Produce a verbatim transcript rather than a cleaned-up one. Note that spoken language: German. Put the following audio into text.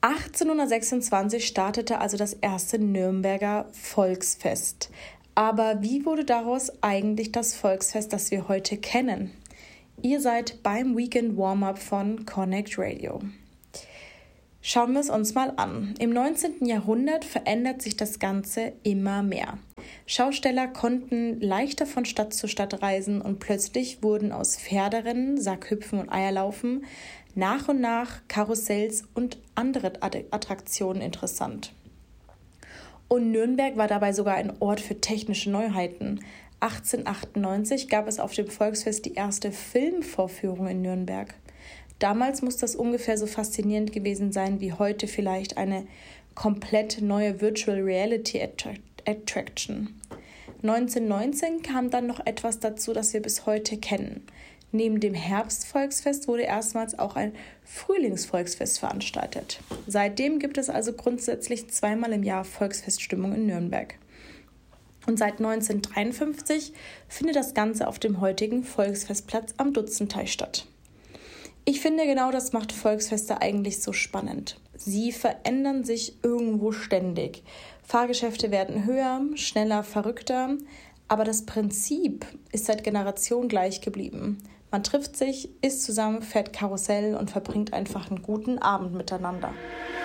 achtzehnhundertsechsundzwanzig startete also das erste Nürnberger Volksfest. Aber wie wurde daraus eigentlich das Volksfest, das wir heute kennen? Ihr seid beim Weekend Warm-Up von Connect Radio. Schauen wir es uns mal an. Im neunzehnten Jahrhundert verändert sich das Ganze immer mehr. Schausteller konnten leichter von Stadt zu Stadt reisen und plötzlich wurden aus Pferderennen, Sackhüpfen und Eierlaufen nach und nach Karussells und andere Attraktionen interessant. Und Nürnberg war dabei sogar ein Ort für technische Neuheiten. achtzehnhundertachtundneunzig gab es auf dem Volksfest die erste Filmvorführung in Nürnberg. Damals muss das ungefähr so faszinierend gewesen sein wie heute vielleicht eine komplett neue Virtual Reality Attraction. neunzehnhundertneunzehn kam dann noch etwas dazu, das wir bis heute kennen. Neben dem Herbstvolksfest wurde erstmals auch ein Frühlingsvolksfest veranstaltet. Seitdem gibt es also grundsätzlich zweimal im Jahr Volksfeststimmung in Nürnberg. Und seit neunzehnhundertdreiundfünfzig findet das Ganze auf dem heutigen Volksfestplatz am Dutzenteich statt. Ich finde, genau das macht Volksfeste eigentlich so spannend. Sie verändern sich irgendwo ständig. Fahrgeschäfte werden höher, schneller, verrückter, aber das Prinzip ist seit Generationen gleich geblieben. Man trifft sich, isst zusammen, fährt Karussell und verbringt einfach einen guten Abend miteinander.